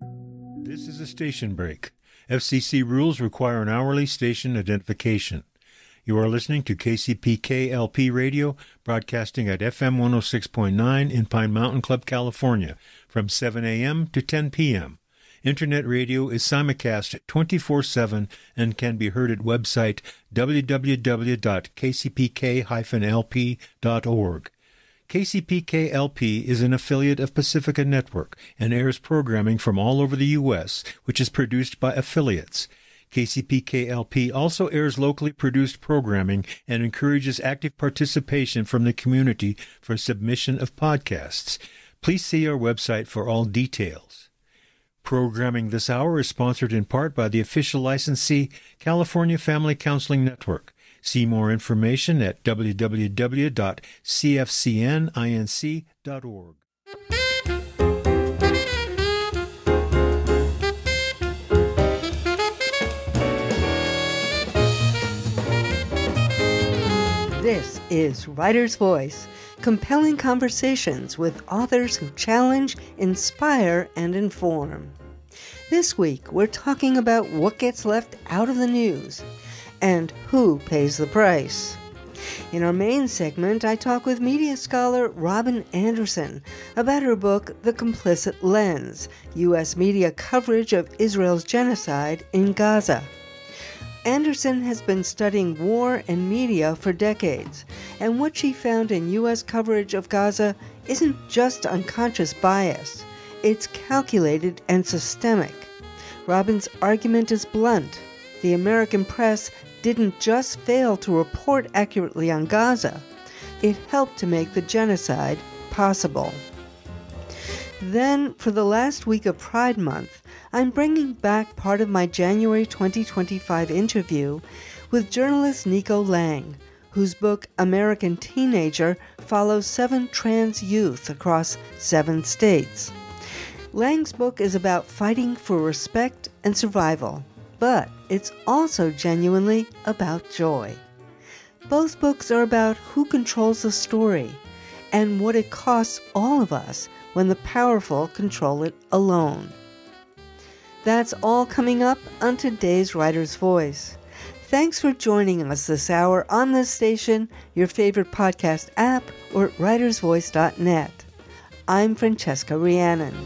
This is a station break. FCC rules require an hourly station identification. You are listening to KCPK LP Radio, broadcasting at FM 106.9 in Pine Mountain Club, California, from 7 a.m. to 10 p.m. Internet radio is simulcast 24/7 and can be heard at website www.kcpk-lp.org. KCPK-LP is an affiliate of Pacifica Network and airs programming from all over the U.S., which is produced by affiliates. KCPK-LP also airs locally produced programming and encourages active participation from the community for submission of podcasts. Please see our website for all details. Programming this hour is sponsored in part by the official licensee, California Family Counseling Network. See more information at www.cfcninc.org. This is Writer's Voice, compelling conversations with authors who challenge, inspire, and inform. This week, we're talking about what gets left out of the news and who pays the price. In our main segment, I talk with media scholar Robin Anderson about her book, The Complicit Lens, U.S. Media Coverage of Israel's Genocide in Gaza. Anderson has been studying war and media for decades, and what she found in U.S. coverage of Gaza isn't just unconscious bias. It's calculated and systemic. Robin's argument is blunt. The American press didn't just fail to report accurately on Gaza, it helped to make the genocide possible. Then, for the last week of Pride Month, I'm bringing back part of my January 2025 interview with journalist Nico Lang, whose book American Teenager follows 7 trans youth across 7 states. Lang's book is about fighting for respect and survival, but it's also genuinely about joy. Both books are about who controls the story and what it costs all of us when the powerful control it alone. That's all coming up on today's Writer's Voice. Thanks for joining us this hour on this station, your favorite podcast app, or at writersvoice.net. I'm Francesca Rhiannon.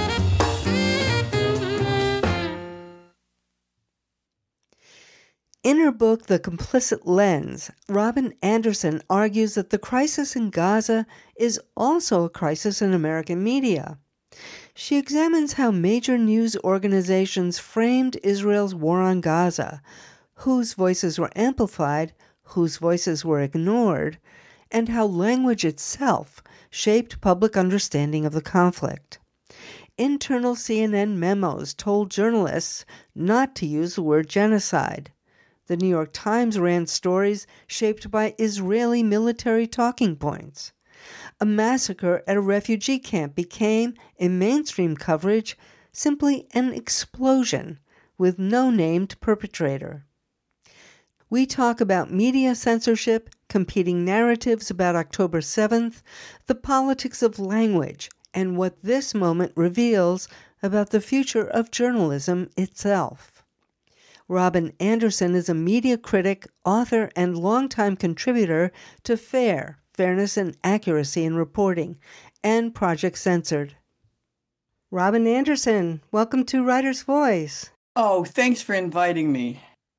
In her book, The Complicit Lens, Robin Anderson argues that the crisis in Gaza is also a crisis in American media. She examines how major news organizations framed Israel's war on Gaza, whose voices were amplified, whose voices were ignored, and how language itself shaped public understanding of the conflict. Internal CNN memos told journalists not to use the word genocide. The New York Times ran stories shaped by Israeli military talking points. A massacre at a refugee camp became, in mainstream coverage, simply an explosion with no named perpetrator. We talk about media censorship, competing narratives about October 7th, the politics of language, and what this moment reveals about the future of journalism itself. Robin Anderson is a media critic, author, and longtime contributor to FAIR, Fairness and Accuracy in Reporting, and Project Censored. Robin Anderson, welcome to Writer's Voice. Oh, thanks for inviting me.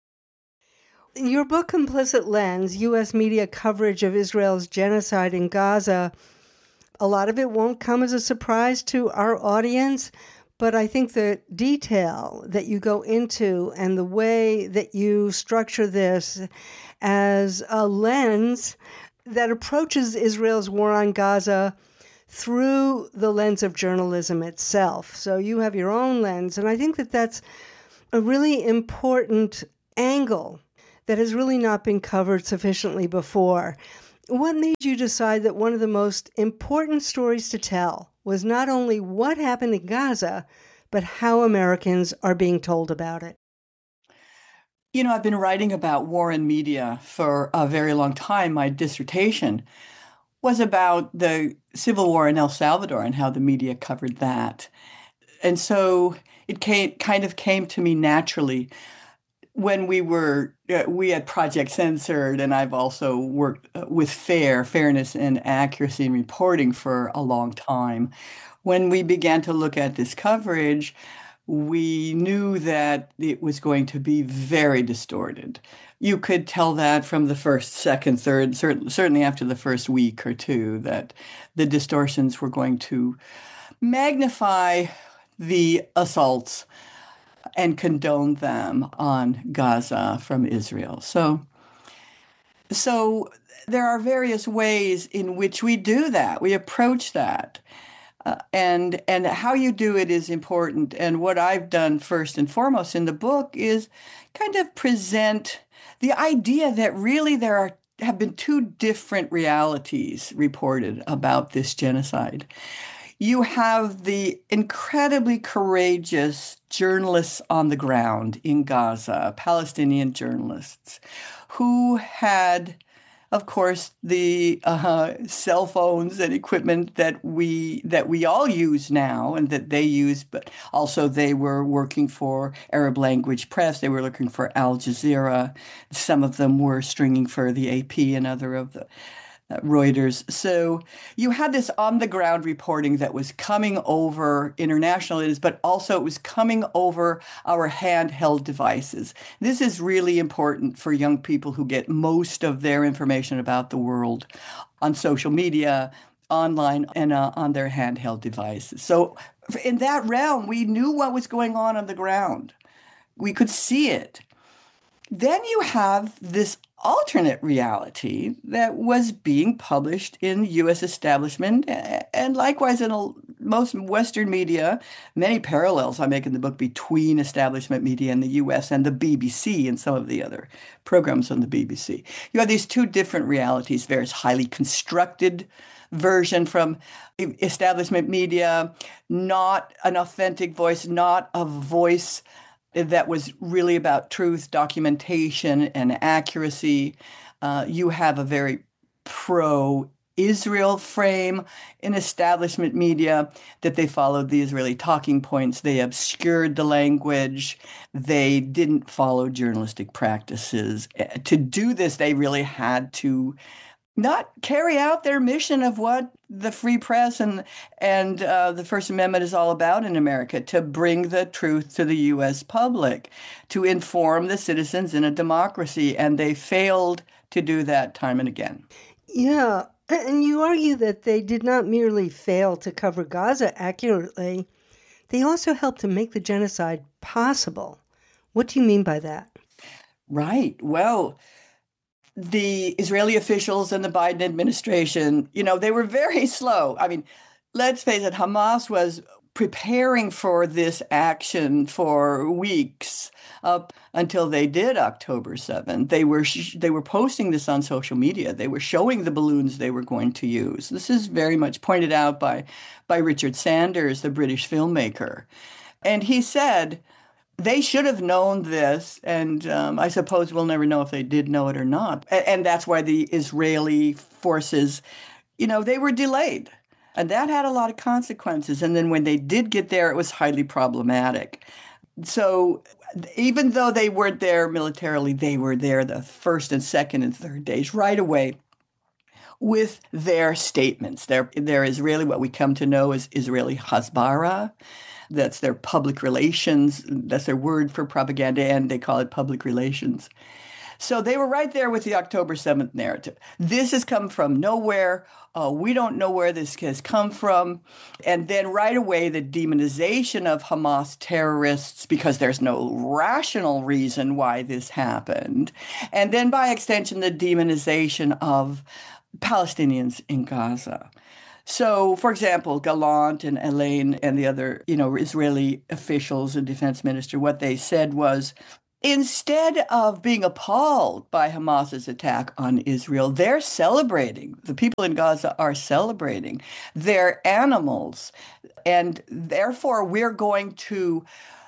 Your book, Complicit Lens, U.S. Media Coverage of Israel's Genocide in Gaza, a lot of it won't come as a surprise to our audience, but I think the detail that you go into and the way that you structure this as a lens that approaches Israel's war on Gaza through the lens of journalism itself. So you have your own lens, and I think that that's a really important angle that has really not been covered sufficiently before. What made you decide that one of the most important stories to tell was not only what happened in Gaza, but how Americans are being told about it? You know, I've been writing about war and media for a very long time. My dissertation was about the civil war in El Salvador and how the media covered that. And so kind of came to me naturally when we had Project Censored, and I've also worked with fairness and accuracy in reporting for a long time. When we began to look at this coverage, we knew that it was going to be very distorted. You could tell that from the first, second, third, certainly after the first week or two, that the distortions were going to magnify the assaults and condone them on Gaza from Israel. So there are various ways in which we do that. We approach that. And how you do it is important. And what I've done first and foremost in the book is kind of present the idea that really have been two different realities reported about this genocide. You have the incredibly courageous journalists on the ground in Gaza, Palestinian journalists, who had, of course, the cell phones and equipment that we all use now and that they use, but also they were working for Arab language press. They were looking for Al Jazeera. Some of them were stringing for the AP and other of the Reuters. So you had this on the ground reporting that was coming over international news, but also it was coming over our handheld devices. This is really important for young people who get most of their information about the world on social media, online, and on their handheld devices. So in that realm, we knew what was going on the ground. We could see it. Then you have this alternate reality that was being published in U.S. establishment and likewise in most Western media. Many parallels I make in the book between establishment media in the U.S. and the BBC and some of the other programs on the BBC. You have these two different realities. There's highly constructed version from establishment media, not an authentic voice, not a voice that was really about truth, documentation, and accuracy. You have a very pro-Israel frame in establishment media that they followed the Israeli talking points. They obscured the language. They didn't follow journalistic practices. To do this, they really had to not carry out their mission of what the free press and the First Amendment is all about in America, to bring the truth to the U.S. public, to inform the citizens in a democracy. And they failed to do that time and again. Yeah, and you argue that they did not merely fail to cover Gaza accurately, they also helped to make the genocide possible. What do you mean by that? Right. Well, the Israeli officials and the Biden administration, they were very slow. I mean, let's face it, Hamas was preparing for this action for weeks up until they did October 7th. They were posting this on social media. They were showing the balloons they were going to use. This is very much pointed out by Richard Sanders, the British filmmaker. And he said, they should have known this, and I suppose we'll never know if they did know it or not. And that's why the Israeli forces, they were delayed. And that had a lot of consequences. And then when they did get there, it was highly problematic. So even though they weren't there militarily, they were there the first and second and third days right away with their statements. Their Israeli, what we come to know as Israeli Hasbara. That's their public relations. That's their word for propaganda, and they call it public relations. So they were right there with the October 7th narrative. This has come from nowhere. We don't know where this has come from. And then right away, the demonization of Hamas terrorists, because there's no rational reason why this happened. And then by extension, the demonization of Palestinians in Gaza. So, for example, Gallant and Elaine and the other, Israeli officials and defense minister, what they said was, instead of being appalled by Hamas's attack on Israel, they're celebrating. The people in Gaza are celebrating. They're animals. And therefore, we're going to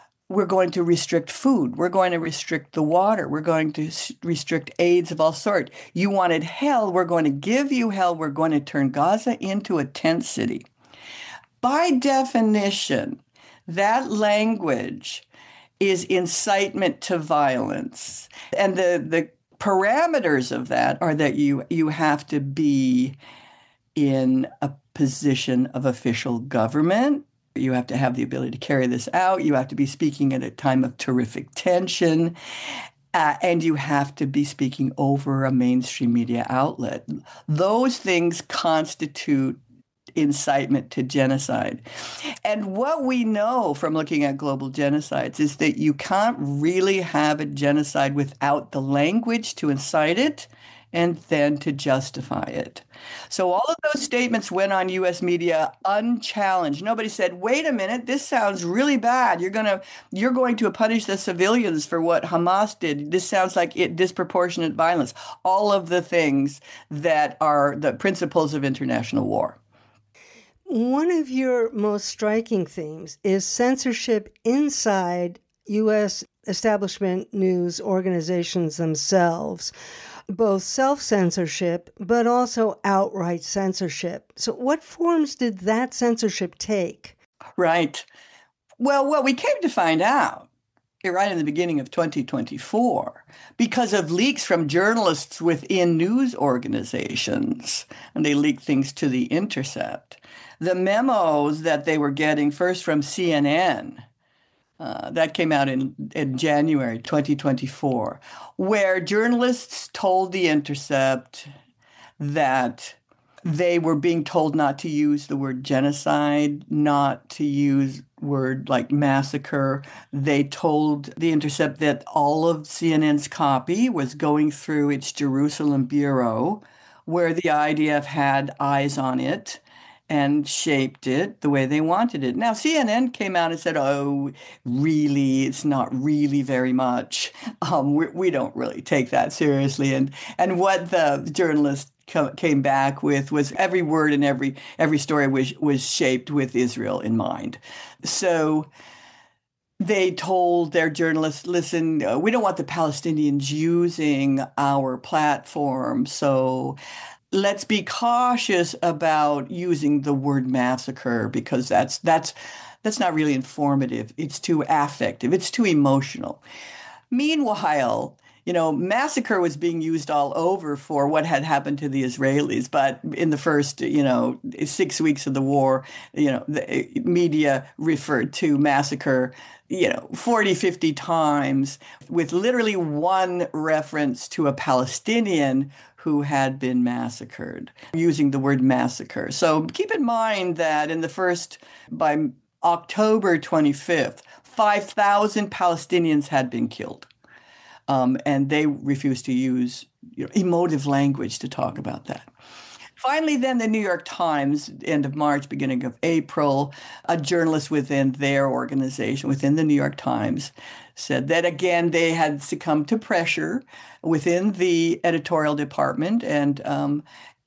restrict food. We're going to restrict the water. We're going to restrict aids of all sorts. You wanted hell. We're going to give you hell. We're going to turn Gaza into a tent city. By definition, that language is incitement to violence. And the parameters of that are that you have to be in a position of official government. You have to have the ability to carry this out. You have to be speaking at a time of terrific tension. And you have to be speaking over a mainstream media outlet. Those things constitute incitement to genocide. And what we know from looking at global genocides is that you can't really have a genocide without the language to incite it and then to justify it. So all of those statements went on U.S. media unchallenged. Nobody said, wait a minute, this sounds really bad. You're going to punish the civilians for what Hamas did. This sounds like disproportionate violence. All of the things that are the principles of international war. One of your most striking themes is censorship inside U.S. establishment news organizations themselves, both self-censorship, but also outright censorship. So what forms did that censorship take? Right. Well, what we came to find out right in the beginning of 2024, because of leaks from journalists within news organizations, and they leaked things to The Intercept, the memos that they were getting first from CNN, that came out in January 2024, where journalists told The Intercept that they were being told not to use the word genocide, not to use word like massacre. They told The Intercept that all of CNN's copy was going through its Jerusalem bureau, where the IDF had eyes on it and shaped it the way they wanted it. Now, CNN came out and said, oh, really, it's not really very much. We don't really take that seriously. And what the journalists came back with was every word and every story was shaped with Israel in mind. So they told their journalists, listen, we don't want the Palestinians using our platform, so let's be cautious about using the word massacre because that's not really informative. It's too affective. It's too emotional. Meanwhile, massacre was being used all over for what had happened to the Israelis. But in the first, 6 weeks of the war, the media referred to massacre 40, 50 times with literally one reference to a Palestinian who had been massacred, using the word massacre. So keep in mind that by October 25th, 5,000 Palestinians had been killed. And they refused to use emotive language to talk about that. Finally, then the New York Times, end of March, beginning of April, a journalist within their organization, within the New York Times, said that, again, they had succumbed to pressure within the editorial department and I'm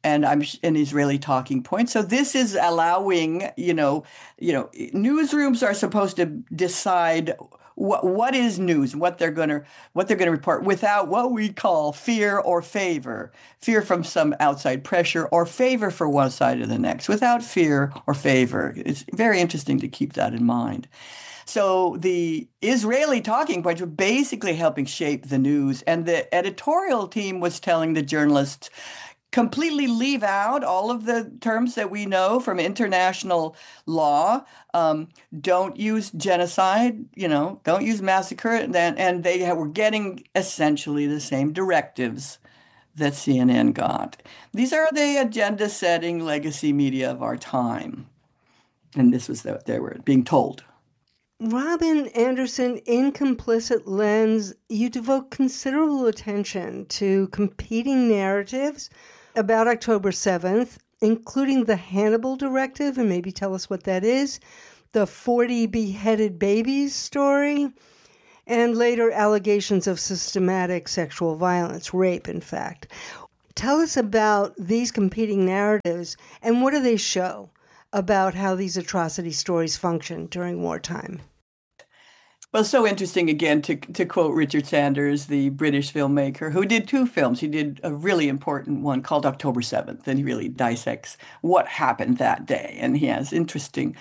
an Israeli talking point. So this is allowing, newsrooms are supposed to decide what is news, what they're going to report without what we call fear or favor, fear from some outside pressure or favor for one side or the next, without fear or favor. It's very interesting to keep that in mind. So the Israeli talking points were basically helping shape the news, and the editorial team was telling the journalists, completely leave out all of the terms that we know from international law. Don't use genocide, don't use massacre. And they were getting essentially the same directives that CNN got. These are the agenda-setting legacy media of our time. And this was what they were being told. Robin Anderson, in Complicit Lens, you devote considerable attention to competing narratives about October 7th, including the Hannibal Directive, and maybe tell us what that is, the 40 beheaded babies story, and later allegations of systematic sexual violence, rape, in fact. Tell us about these competing narratives, and what do they show about how these atrocity stories function during wartime? Well, so interesting, again, to quote Richard Sanders, the British filmmaker, who did 2 films. He did a really important one called October 7th, and he really dissects what happened that day. And he has interesting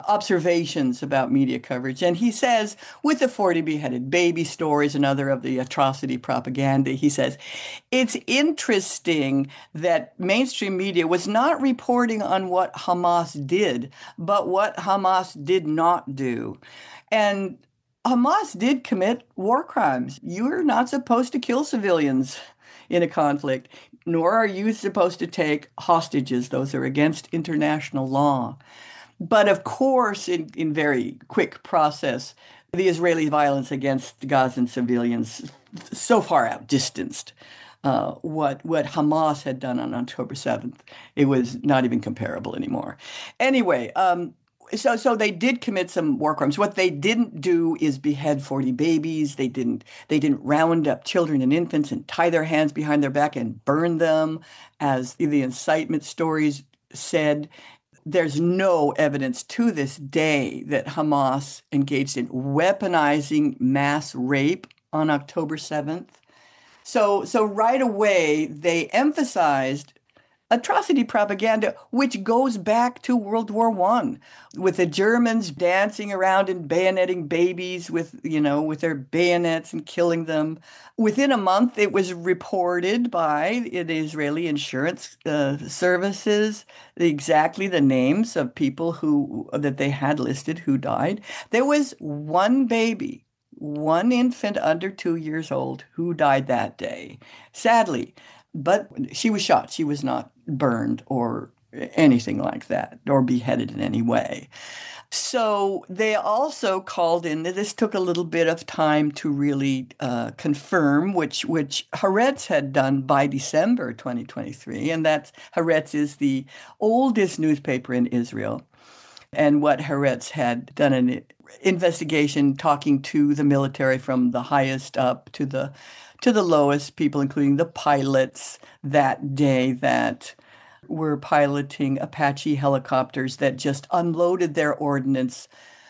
observations about media coverage. And he says, with the 40 beheaded baby stories and other of the atrocity propaganda, he says, it's interesting that mainstream media was not reporting on what Hamas did, but what Hamas did not do. And Hamas did commit war crimes. You're not supposed to kill civilians in a conflict, nor are you supposed to take hostages. Those are against international law. But of course, in very quick process, the Israeli violence against Gazan civilians so far outdistanced what Hamas had done on October 7th. It was not even comparable anymore. Anyway, so they did commit some war crimes. What they didn't do is behead 40 babies. They didn't round up children and infants and tie their hands behind their back and burn them, as the incitement stories said. There's no evidence to this day that Hamas engaged in weaponizing mass rape on October 7th. So right away, they emphasized atrocity propaganda, which goes back to World War I, with the Germans dancing around and bayoneting babies with their bayonets and killing them. Within a month, it was reported by the Israeli insurance services exactly the names of people that they had listed who died. There was one baby, one infant under 2 years old who died that day, sadly. But she was shot. She was not burned or anything like that, or beheaded in any way. So they also called in, this took a little bit of time to really confirm, which Haaretz had done by December 2023. And Haaretz is the oldest newspaper in Israel. And what Haaretz had done an investigation, talking to the military from the highest up to the lowest people, including the pilots that day that were piloting Apache helicopters that just unloaded their ordnance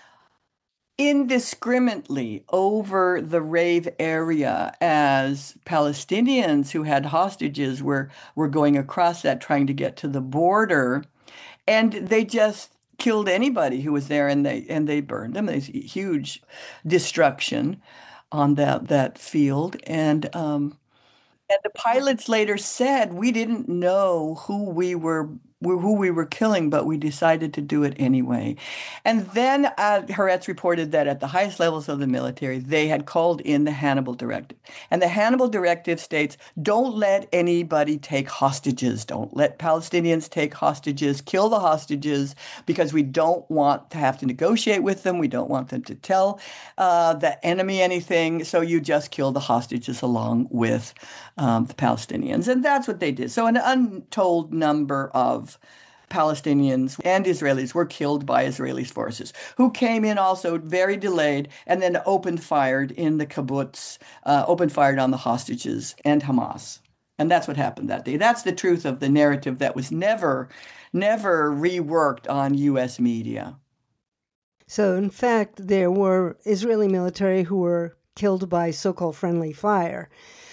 indiscriminately over the rave area as Palestinians who had hostages were going across that, trying to get to the border. And they just killed anybody who was there, and they burned them. There's huge destruction on that field. And the pilots later said, we didn't know who we were killing, but we decided to do it anyway. And then Haaretz reported that at the highest levels of the military, they had called in the Hannibal Directive. And the Hannibal Directive states, don't let anybody take hostages. Don't let Palestinians take hostages. Kill the hostages, because we don't want to have to negotiate with them. We don't want them to tell the enemy anything. So you just kill the hostages along with the Palestinians. And that's what they did. So an untold number of Palestinians and Israelis were killed by Israeli forces, who came in also very delayed and then opened fired in the kibbutz, opened fired on the hostages and Hamas. And that's what happened that day. That's the truth of the narrative that was never reworked on U.S. media. So, in fact, there were Israeli military who were killed by so-called friendly fire.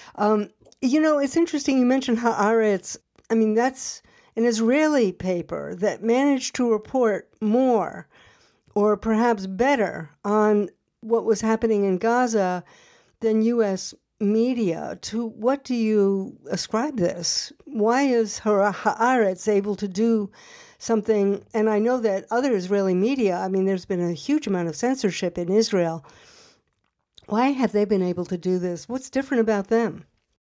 It's interesting you mentioned Haaretz. I mean, that's an Israeli paper that managed to report more, or perhaps better, on what was happening in Gaza than U.S. media. To what do you ascribe this? Why is Haaretz able to do something? And I know that other Israeli media, I mean, there's been a huge amount of censorship in Israel. Why have they been able to do this? What's different about them?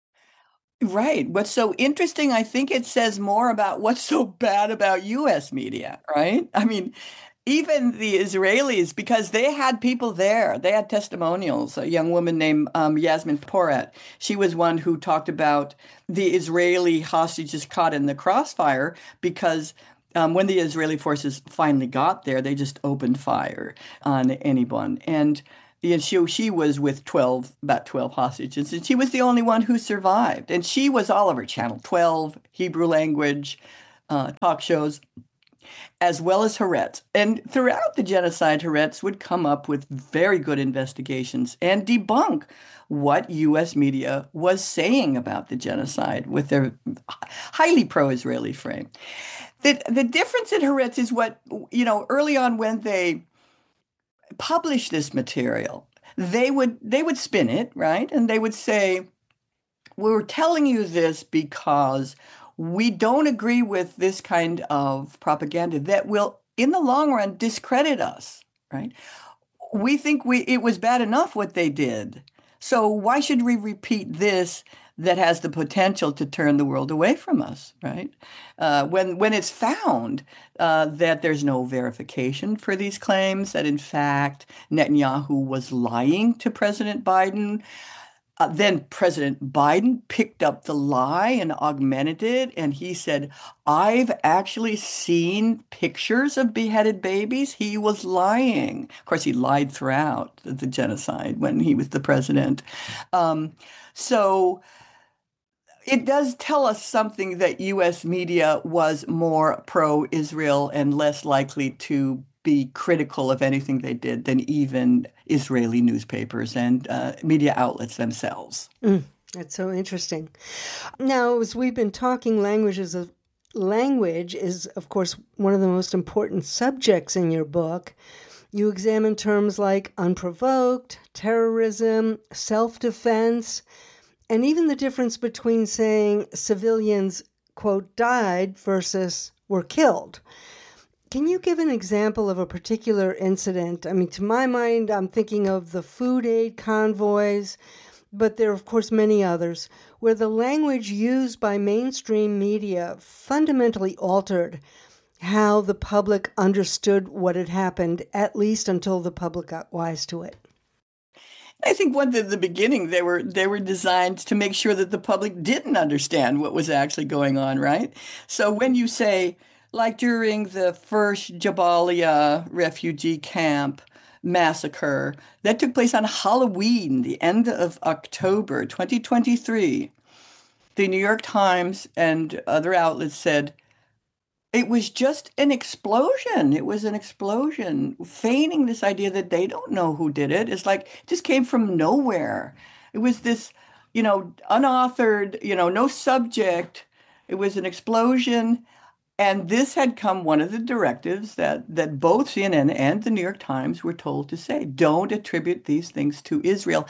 Right. What's so interesting, I think it says more about what's so bad about U.S. media, right? I mean, even the Israelis, because they had people there, they had testimonials. A young woman named Yasmin Porat, she was one who talked about the Israeli hostages caught in the crossfire, because when the Israeli forces finally got there, they just opened fire on anyone. And she was with about 12 hostages, and she was the only one who survived. And she was all over Channel 12, Hebrew language talk shows. as well as Haaretz. And throughout the genocide, Haaretz would come up with very good investigations and debunk what U.S. media was saying about the genocide with their highly pro-Israeli frame. The difference in Haaretz is what, early on when they published this material, they would spin it, right? And they would say, we're telling you this because we don't agree with this kind of propaganda that will, in the long run, discredit us, right? We think it was bad enough what they did. So why should we repeat this that has the potential to turn the world away from us, right? When it's found that there's no verification for these claims, that in fact Netanyahu was lying to President Biden, then President Biden picked up the lie and augmented it, and he said, I've actually seen pictures of beheaded babies. He was lying. Of course, he lied throughout the genocide when he was the president. So it does tell us something that U.S. media was more pro-Israel and less likely to be critical of anything they did than even Israeli newspapers and media outlets themselves. That's so interesting. Now, as we've been talking, language is, of course, one of the most important subjects in your book. You examine terms like unprovoked, terrorism, self-defense, and even the difference between saying civilians, quote, died versus were killed. Can you give an example of a particular incident? I mean, to my mind, I'm thinking of the food aid convoys, but there are, of course, many others, where the language used by mainstream media fundamentally altered how the public understood what had happened, at least until the public got wise to it. I think at the beginning they were designed to make sure that the public didn't understand what was actually going on, right? So when you say, like during the first Jabalia refugee camp massacre that took place on Halloween, the end of October 2023, the New York Times and other outlets said, it was just an explosion. It was an explosion, feigning this idea that they don't know who did it. It's like it just came from nowhere. It was this, unauthored, no subject. It was an explosion. And this had come one of the directives that both CNN and the New York Times were told to say, don't attribute these things to Israel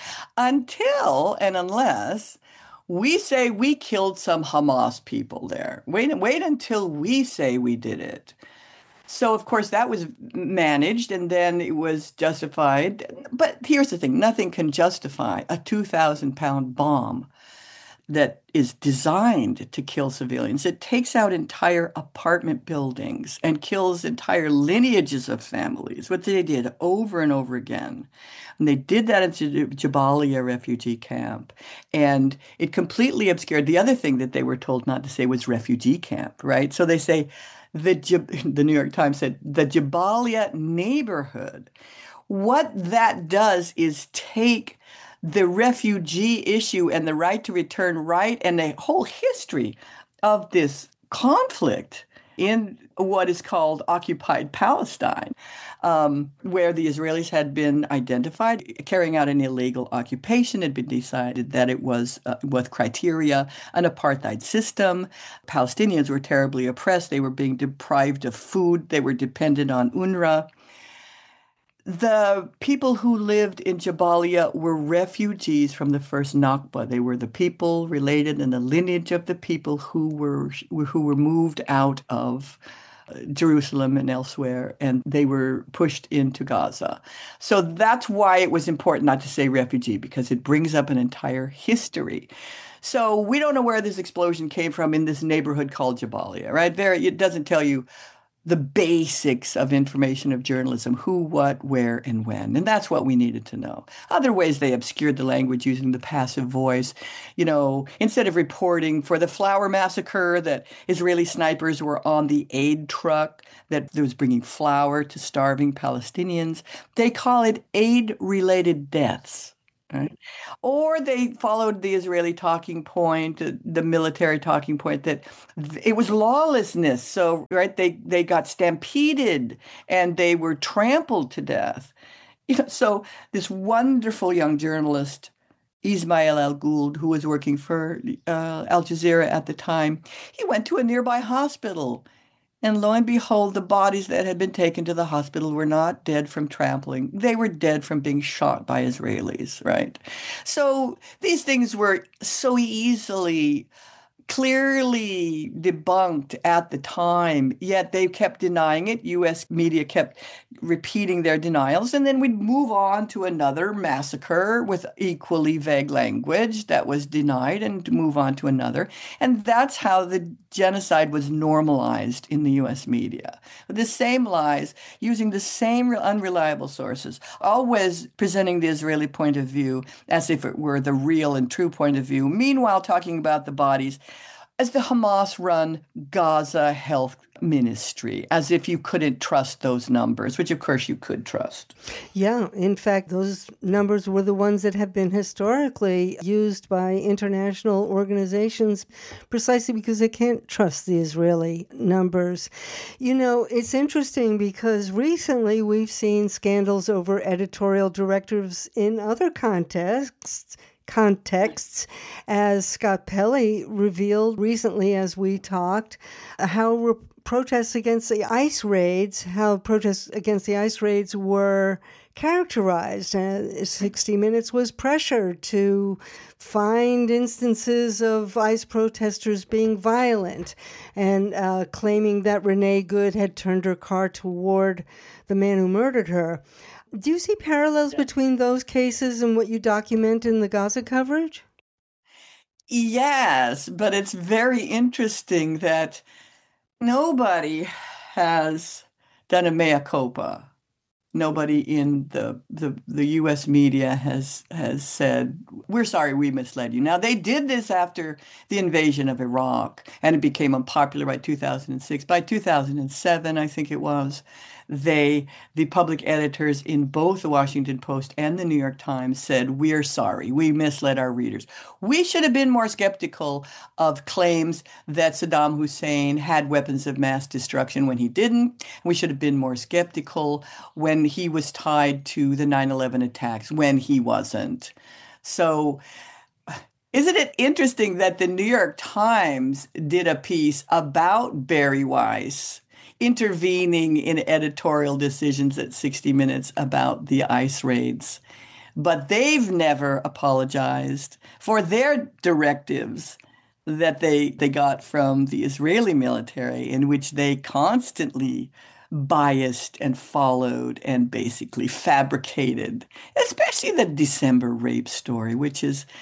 until and unless we say we killed some Hamas people there. Wait until we say we did it. So, of course, that was managed and then it was justified. But here's the thing. Nothing can justify a 2,000-pound bomb that is designed to kill civilians. It takes out entire apartment buildings and kills entire lineages of families, what they did over and over again. And they did that at Jabalia refugee camp. And it completely obscured. The other thing that they were told not to say was refugee camp, right? So they say, the New York Times said, the Jabalia neighborhood. What that does is take the refugee issue and the right to return right and the whole history of this conflict in what is called occupied Palestine, where the Israelis had been identified carrying out an illegal occupation. It had been decided that it was, with criteria, an apartheid system. Palestinians were terribly oppressed. They were being deprived of food. They were dependent on UNRWA. The people who lived in Jabalia were refugees from the first Nakba. They were the people related in the lineage of the people who were moved out of Jerusalem and elsewhere, and they were pushed into Gaza. So that's why it was important not to say refugee, because it brings up an entire history. So we don't know where this explosion came from in this neighborhood called Jabalia, right? There, it doesn't tell you the basics of information of journalism, who, what, where, and when. And that's what we needed to know. Other ways they obscured the language using the passive voice. Instead of reporting for the Flower Massacre that Israeli snipers were on the aid truck that was bringing flour to starving Palestinians, they call it aid-related deaths. right? Or they followed the Israeli talking point, the military talking point that it was lawlessness. So, right, they got stampeded and they were trampled to death. So this wonderful young journalist, Ismail Al Gould, who was working for Al Jazeera at the time, he went to a nearby hospital. And lo and behold, the bodies that had been taken to the hospital were not dead from trampling. They were dead from being shot by Israelis, right? So these things were so easily clearly debunked at the time, yet they kept denying it. US media kept repeating their denials, and then we'd move on to another massacre with equally vague language that was denied and move on to another. And that's how the genocide was normalized in the US media. The same lies, using the same unreliable sources, always presenting the Israeli point of view as if it were the real and true point of view, meanwhile talking about the bodies as the Hamas-run Gaza Health Ministry, as if you couldn't trust those numbers, which of course you could trust. Yeah, in fact, those numbers were the ones that have been historically used by international organizations precisely because they can't trust the Israeli numbers. You know, it's interesting because recently we've seen scandals over editorial directors in other contexts, as Scott Pelley revealed recently as we talked, how protests against the ICE raids were characterized. 60 Minutes was pressured to find instances of ICE protesters being violent and claiming that Renee Good had turned her car toward the man who murdered her. Do you see parallels between those cases and what you document in the Gaza coverage? Yes, but it's very interesting that nobody has done a mea culpa. Nobody in the U.S. media has said, we're sorry we misled you. Now, they did this after the invasion of Iraq, and it became unpopular by 2006. By 2007, I think it was, the public editors in both the Washington Post and the New York Times said, we're sorry, we misled our readers. We should have been more skeptical of claims that Saddam Hussein had weapons of mass destruction when he didn't. We should have been more skeptical when he was tied to the 9/11 attacks when he wasn't. So isn't it interesting that the New York Times did a piece about Bari Weiss intervening in editorial decisions at 60 Minutes about the ICE raids, but they've never apologized for their directives that they got from the Israeli military, in which they constantly biased and followed and basically fabricated, especially the December rape story, which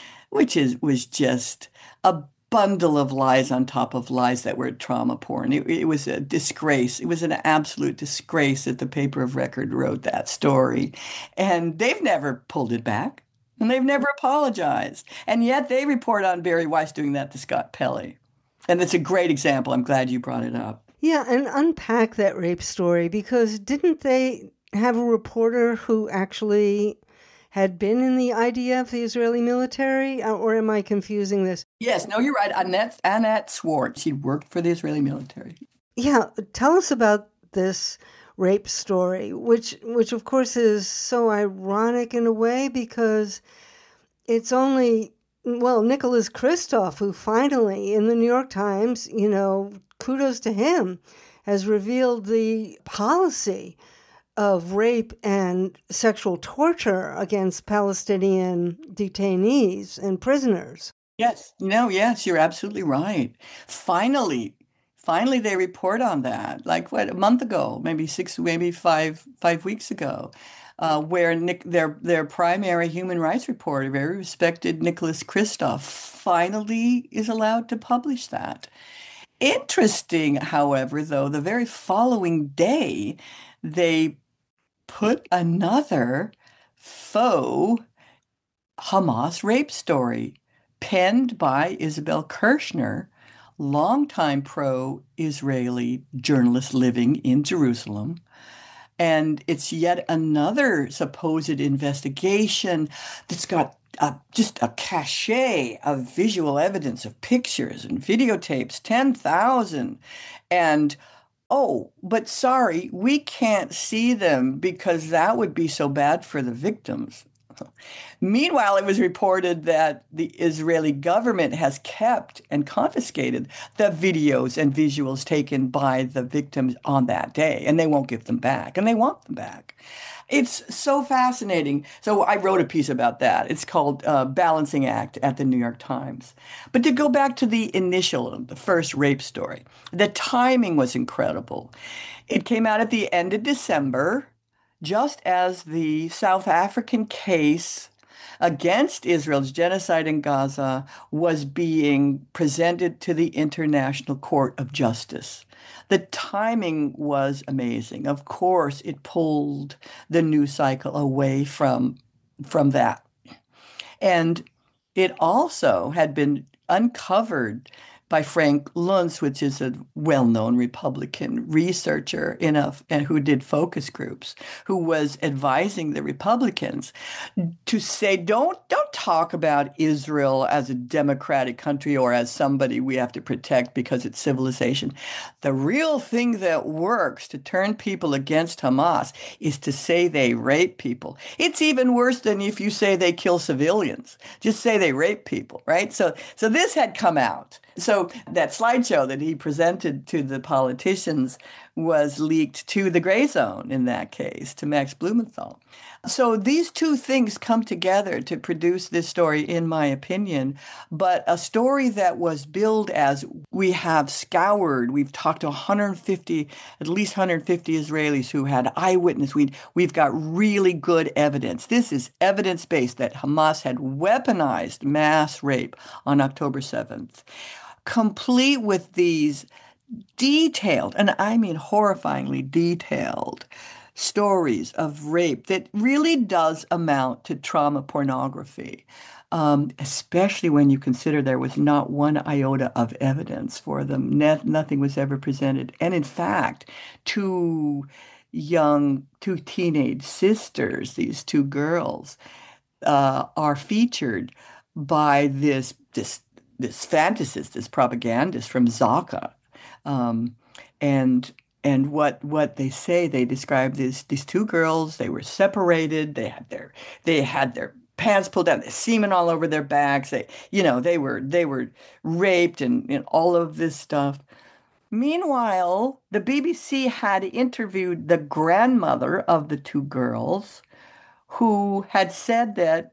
was just a bundle of lies on top of lies that were trauma porn. It was a disgrace. It was an absolute disgrace that the paper of record wrote that story. And they've never pulled it back. And they've never apologized. And yet they report on Bari Weiss doing that to Scott Pelley. And it's a great example. I'm glad you brought it up. Yeah, and unpack that rape story, because didn't they have a reporter who actually had been in the IDF, the Israeli military, or am I confusing this? Yes, no, you're right. Annette Swartz. She worked for the Israeli military. Yeah, tell us about this rape story, which of course is so ironic in a way, because it's only, well, Nicholas Kristof, who finally in the New York Times, kudos to him, has revealed the policy of rape and sexual torture against Palestinian detainees and prisoners. Yes, yes, you're absolutely right. Finally, they report on that. Like a month ago, maybe 5 weeks ago, where their primary human rights reporter, very respected Nicholas Kristof, finally is allowed to publish that. Interesting, however, though, the very following day, they put another faux Hamas rape story penned by Isabel Kirshner, longtime pro-Israeli journalist living in Jerusalem, And it's yet another supposed investigation that's got just a cachet of visual evidence of pictures and videotapes, 10,000. And oh, but sorry, we can't see them because that would be so bad for the victims. Meanwhile, it was reported that the Israeli government has kept and confiscated the videos and visuals taken by the victims on that day, and they won't give them back, and they want them back. It's so fascinating. So I wrote a piece about that. It's called Balancing Act at the New York Times. But to go back to the first rape story, the timing was incredible. It came out at the end of December, just as the South African case against Israel's genocide in Gaza was being presented to the International Court of Justice. The timing was amazing. Of course, it pulled the news cycle away from that. And it also had been uncovered by Frank Luntz, which is a well-known Republican researcher and who did focus groups, who was advising the Republicans to say, don't talk about Israel as a democratic country or as somebody we have to protect because it's civilization. The real thing that works to turn people against Hamas is to say they rape people. It's even worse than if you say they kill civilians. Just say they rape people, right? So this had come out. So that slideshow that he presented to the politicians was leaked to the Gray Zone in that case, to Max Blumenthal. So these two things come together to produce this story, in my opinion, but a story that was billed as we've talked to at least 150 Israelis who had eyewitness. We've got really good evidence. This is evidence-based that Hamas had weaponized mass rape on October 7th. Complete with these detailed, and I mean horrifyingly detailed, stories of rape that really does amount to trauma pornography, especially when you consider there was not one iota of evidence for them. Nothing was ever presented. And in fact, two teenage sisters, these two girls, are featured by this fantasist, this propagandist from Zaka. And what they say, they describe these two girls. They were separated. They had their pants pulled down, the semen all over their backs. They were raped and all of this stuff. Meanwhile, the BBC had interviewed the grandmother of the two girls, who had said that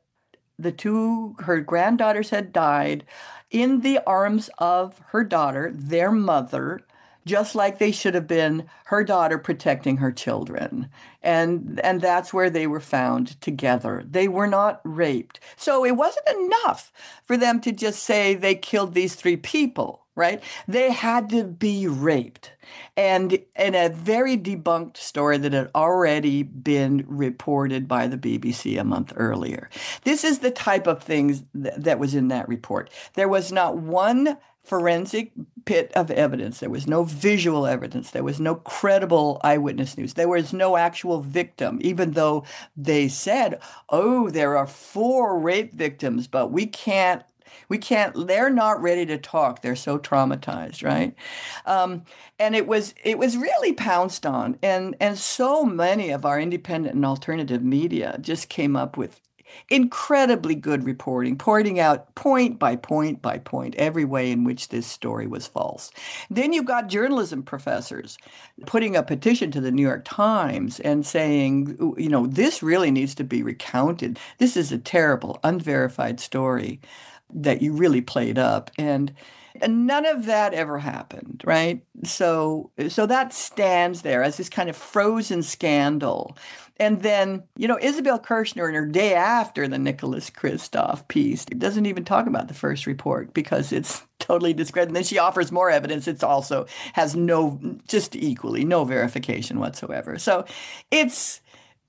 her granddaughters had died in the arms of her daughter, their mother, just like they should have been her daughter protecting her children. And that's where they were found together. They were not raped. So it wasn't enough for them to just say they killed these three people, right? They had to be raped. And in a very debunked story that had already been reported by the BBC a month earlier. This is the type of things that was in that report. There was not one forensic bit of evidence. There was no visual evidence. There was no credible eyewitness news. There was no actual victim, even though they said, oh, there are 4 rape victims, but we can't, they're not ready to talk. They're so traumatized, right? And it was really pounced on. And so many of our independent and alternative media just came up with incredibly good reporting, pointing out point by point by point every way in which this story was false. Then you've got journalism professors putting a petition to the New York Times and saying, this really needs to be recounted. This is a terrible, unverified story that you really played up. And none of that ever happened, right? So that stands there as this kind of frozen scandal. And then, Isabel Kirshner, in her day after the Nicholas Kristof piece, doesn't even talk about the first report because it's totally discredited. And then she offers more evidence. It also has no verification whatsoever. So it's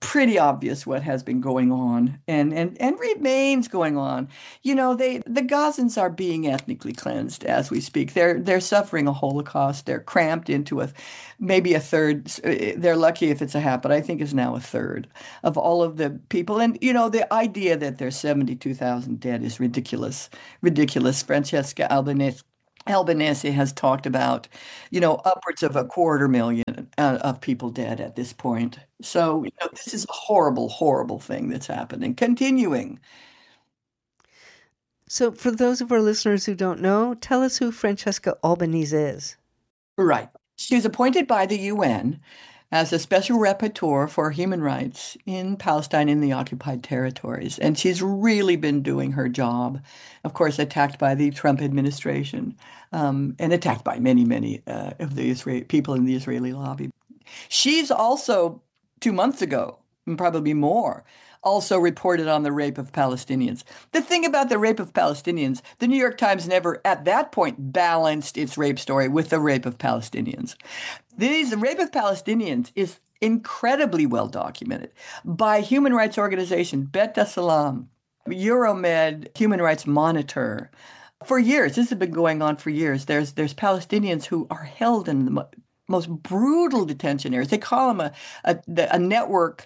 pretty obvious what has been going on and remains going on. The Gazans are being ethnically cleansed as we speak. They're suffering a Holocaust. They're cramped into maybe a third. They're lucky if it's a half, but I think it's now a third of all of the people. And the idea that there's 72,000 dead is ridiculous. Ridiculous. Francesca Albanese has talked about, upwards of 250,000 of people dead at this point. So, this is a horrible, horrible thing that's happening, continuing. So, for those of our listeners who don't know, tell us who Francesca Albanese is. Right. She was appointed by the UN as a special rapporteur for human rights in Palestine in the occupied territories. And she's really been doing her job, of course, attacked by the Trump administration and attacked by many, many of the people in the Israeli lobby. She's also, 2 months ago, and probably more, also reported on the rape of Palestinians. The thing about the rape of Palestinians, the New York Times never at that point balanced its rape story with the rape of Palestinians. The rape of Palestinians is incredibly well documented by human rights organization Bet Salam, Euromed Human Rights Monitor. For years, this has been going on for years. There's Palestinians who are held in the most brutal detention areas. They call them a network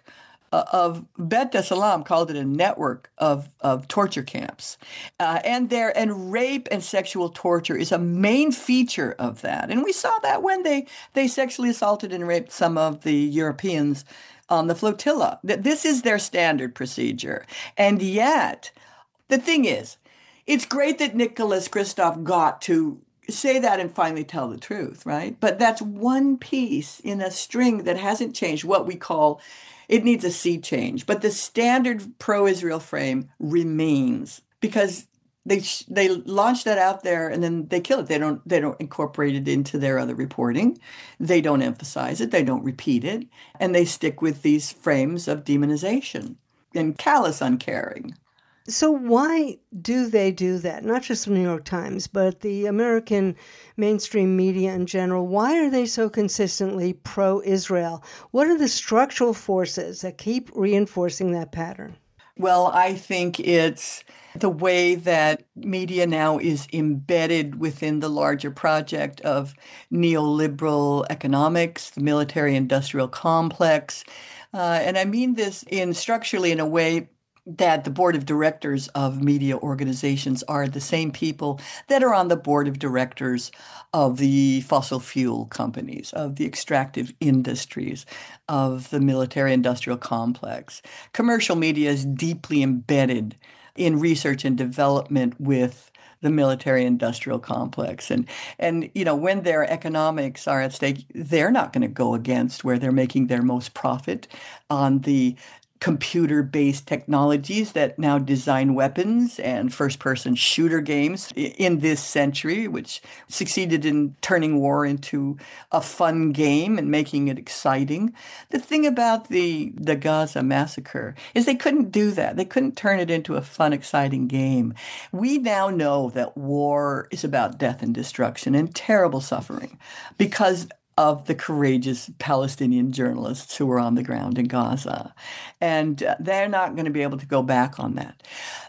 of Bet Salam called it a network of torture camps, and rape and sexual torture is a main feature of that. And we saw that when they sexually assaulted and raped some of the Europeans on the flotilla. This is their standard procedure, and yet the thing is, it's great that Nicholas Kristof got to say that and finally tell the truth, right? But that's one piece in a string that hasn't changed. What we call it needs a sea change, but the standard pro-Israel frame remains because they launch that out there and then they kill it. They don't incorporate it into their other reporting. They don't emphasize it. They don't repeat it, and they stick with these frames of demonization and callous uncaring. So why do they do that? Not just the New York Times, but the American mainstream media in general. Why are they so consistently pro-Israel? What are the structural forces that keep reinforcing that pattern? Well, I think it's the way that media now is embedded within the larger project of neoliberal economics, the military-industrial complex. And I mean this structurally in a way that the board of directors of media organizations are the same people that are on the board of directors of the fossil fuel companies, of the extractive industries, of the military-industrial complex. Commercial media is deeply embedded in research and development with the military-industrial complex. And when their economics are at stake, they're not going to go against where they're making their most profit on the computer-based technologies that now design weapons and first-person shooter games in this century, which succeeded in turning war into a fun game and making it exciting. The thing about the Gaza massacre is they couldn't do that. They couldn't turn it into a fun, exciting game. We now know that war is about death and destruction and terrible suffering because of the courageous Palestinian journalists who were on the ground in Gaza. And they're not going to be able to go back on that.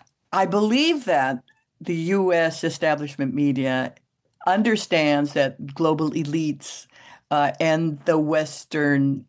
I believe that the U.S. establishment media understands that global elites and the Western